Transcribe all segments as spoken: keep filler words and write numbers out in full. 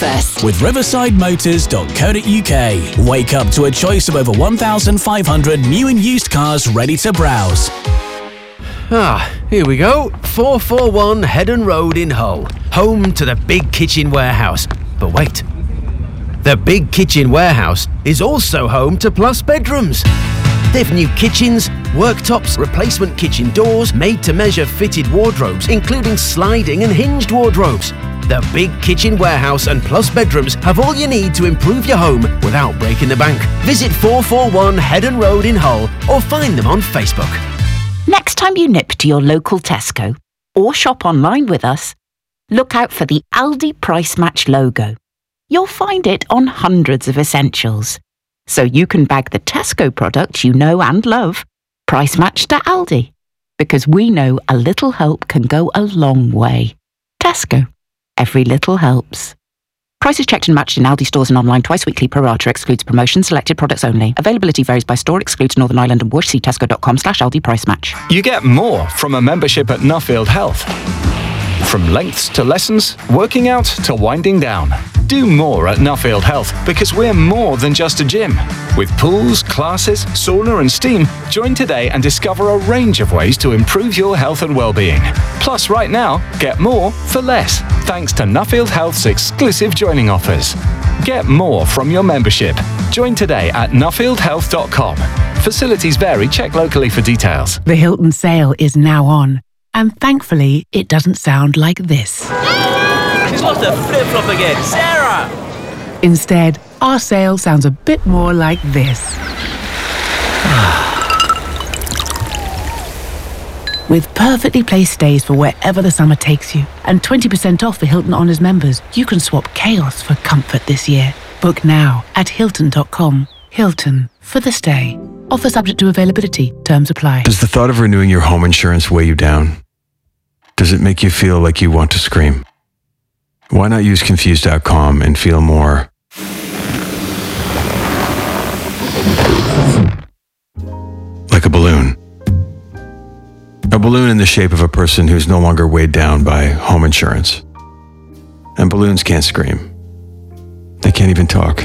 breakfast. With riverside motors dot co dot uk. Wake up to a choice of over one thousand five hundred new and used cars ready to browse. Ah, here we go. four forty-one Headon Road in Hull. Home to the Big Kitchen Warehouse. But wait. The Big Kitchen Warehouse is also home to Plus Bedrooms. They've new kitchens, worktops, replacement kitchen doors, made-to-measure fitted wardrobes, including sliding and hinged wardrobes. The Big Kitchen Warehouse and Plus Bedrooms have all you need to improve your home without breaking the bank. Visit four forty-one Headon Road in Hull or find them on Facebook. Next time you nip to your local Tesco or shop online with us, look out for the Aldi Price Match logo. You'll find it on hundreds of essentials. So you can bag the Tesco products you know and love, price matched to Aldi. Because we know a little help can go a long way. Tesco. Every little helps. Prices checked and matched in Aldi stores and online twice weekly. Pro rata excludes promotions. Selected products only. Availability varies by store. Excludes Northern Ireland and Worcester. See tesco.com slash Aldi price match. You get more from a membership at Nuffield Health. From lengths to lessons, working out to winding down. Do more at Nuffield Health because we're more than just a gym. With pools, classes, sauna and steam, join today and discover a range of ways to improve your health and well-being. Plus, right now, get more for less, thanks to Nuffield Health's exclusive joining offers. Get more from your membership. Join today at nuffield health dot com. Facilities vary. Check locally for details. The Hilton sale is now on. And thankfully, it doesn't sound like this. She's lost her flip-flop again. Sarah! Instead, our sale sounds a bit more like this. With perfectly placed stays for wherever the summer takes you, and twenty percent off for Hilton Honors members, you can swap chaos for comfort this year. Book now at hilton dot com. Hilton, for the stay. Offer subject to availability. Terms apply. Does the thought of renewing your home insurance weigh you down? Does it make you feel like you want to scream? Why not use confused dot com and feel more like a balloon? A balloon in the shape of a person who's no longer weighed down by home insurance. And balloons can't scream. They can't even talk.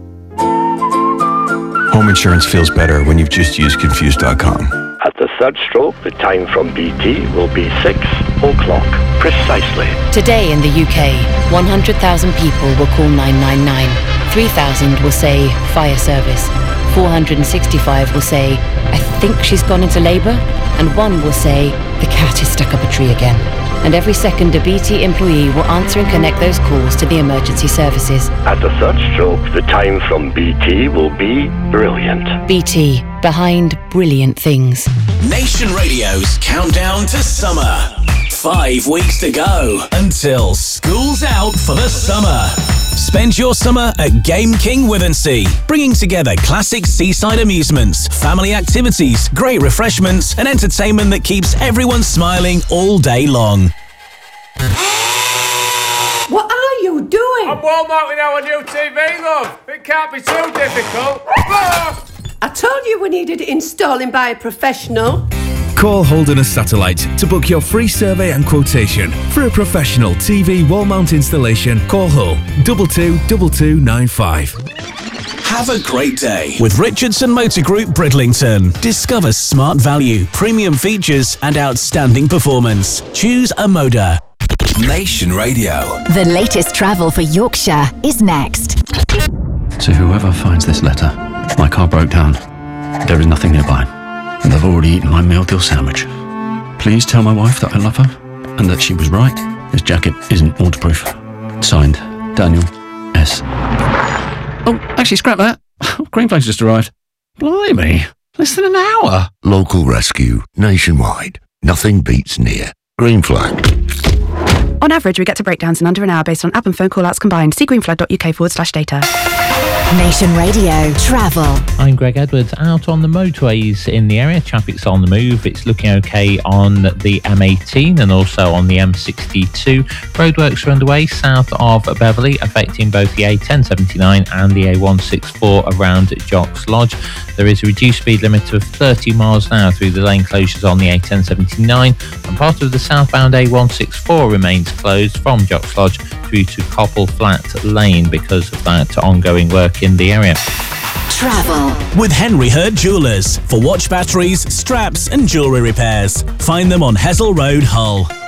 Home insurance feels better when you've just used confused dot com. At the third stroke, the time from B T will be six o'clock precisely. Today in the U K, one hundred thousand people will call nine nine nine. three thousand will say fire service. four hundred sixty-five will say, I think she's gone into labour. And one will say, the cat is stuck up a tree again. And every second a B T employee will answer and connect those calls to the emergency services. At the third stroke, the time from B T will be brilliant. B T, behind brilliant things. Nation Radio's countdown to summer. Five weeks to go until school's out for the summer. Spend your summer at Game King Withensea, bringing together classic seaside amusements, family activities, great refreshments, and entertainment that keeps everyone smiling all day long. What are you doing? I'm Walmarting our new T V, love. It can't be too difficult. I told you we needed installing by a professional. Call Holderness Satellite to book your free survey and quotation. For a professional T V wall mount installation, call Hull two two two two nine five. Have a great day with Richardson Motor Group Bridlington. Discover smart value, premium features and outstanding performance. Choose a Moda. Nation Radio. The latest travel for Yorkshire is next. To whoever finds this letter, my car broke down. There is nothing nearby. And I've already eaten my meal deal sandwich. Please tell my wife that I love her and that she was right. This jacket isn't waterproof. Signed, Daniel S. Oh, actually, scrap that. Green flags just arrived. Blimey, less than an hour. Local rescue, nationwide. Nothing beats near. Green flag. On average, we get to breakdowns in under an hour based on app and phone call-outs combined. See greenflag.uk forward slash data. Nation Radio Travel. I'm Greg Edwards. Out on the motorways in the area, traffic's on the move. It's looking okay on the M eighteen and also on the M sixty-two. Roadworks are underway south of Beverley, affecting both the A ten seventy-nine and the A one sixty-four around Jocks Lodge. There is a reduced speed limit of thirty miles an hour through the lane closures on the A ten seventy-nine, and part of the southbound A one sixty-four remains closed from Jocks Lodge through to Cobble Flat Lane because of that ongoing work in the area. Travel with Henry Hurt Jewellers for watch batteries, straps and jewellery repairs. Find them on Hessel Road, Hull.